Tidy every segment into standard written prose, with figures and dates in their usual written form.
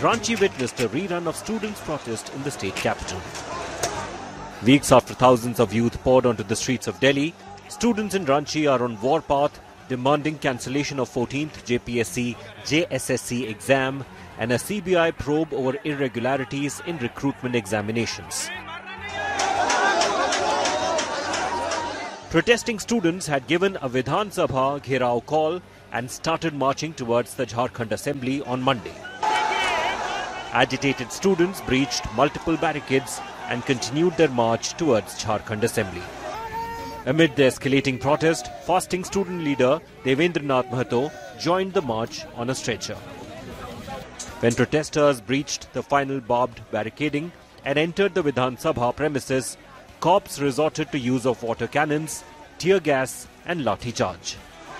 Ranchi witnessed a rerun of students' protest in the state capital. Weeks after thousands of youth poured onto the streets of Delhi, students in Ranchi are on warpath, demanding cancellation of 14th JPSC JSSC exam and a CBI probe over irregularities in recruitment examinations. Protesting students had given a Vidhan Sabha Gherao call and started marching towards the Jharkhand Assembly on Monday. Agitated students breached multiple barricades and continued their march towards Jharkhand Assembly. Amid the escalating protest, fasting student leader Devendranath Mahato joined the march on a stretcher. When protesters breached the final barbed barricading and entered the Vidhan Sabha premises, cops resorted to use of water cannons, tear gas and lathi charge.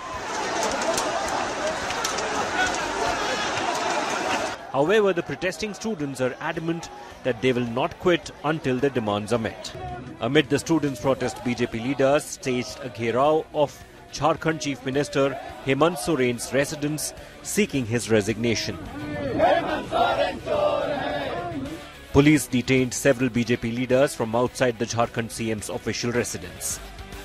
However, the protesting students are adamant that they will not quit until their demands are met. Amid the students' protest, BJP leaders staged a gherao of Jharkhand Chief Minister Hemant Soren's residence, seeking his resignation. Police detained several BJP leaders from outside the Jharkhand CM's official residence.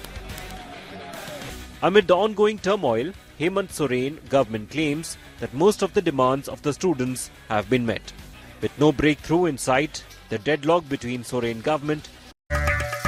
Amid the ongoing turmoil, Hemant Soren government claims that most of the demands of the students have been met. With no breakthrough in sight, the deadlock between Soren government